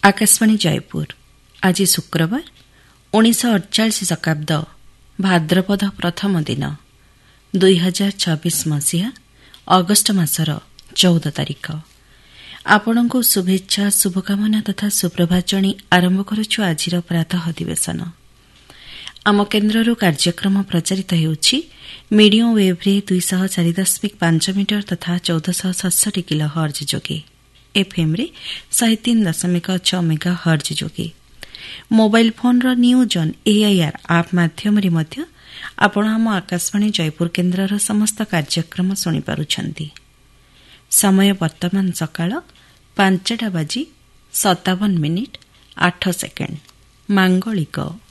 आकाशवाणी जयपुर आज शुक्रवार 1948 शताब्द भाद्रपद प्रथम दिन 2026 मसीहा अगस्ट मासर 14 तारिख आपणको शुभेच्छा शुभकामना तथा सुप्रभात जणी आरंभ करुछु आजिर प्रातः अधिवेशन। आम केन्द्रରୁ କାର୍ଯ୍ୟକ୍ରମ ପ୍ରଚାରିତ ହେଉଛି ମିଡିୟମ ୱେଭ୍ରେ 204.5 ମିଟର ତଥା 1467 କିଲୋ ହର୍ଜ ଯୋଗେ ଏଫ୍ଏମ୍ରେ 103.6 ମେଗା ହର୍ଜ ଯୋଗେ ମୋବାଇଲ ଫୋନ୍ର ନ୍ୟୁଜ୍ ଅନ୍ ଏଆଇଆର୍ ଆପ୍ ମାଧ୍ୟମରେ ମଧ୍ୟ ଆପଣ ଆମ ଆକାଶବାଣୀ ଜୟପୁର କେନ୍ଦ୍ରର ସମସ୍ତ କାର୍ଯ୍ୟକ୍ରମ ଶୁଣିପାରୁଛନ୍ତି। ସମୟ ବର୍ତ୍ତମାନ ସକାଳ 5:57 ମାଙ୍ଗଳିକ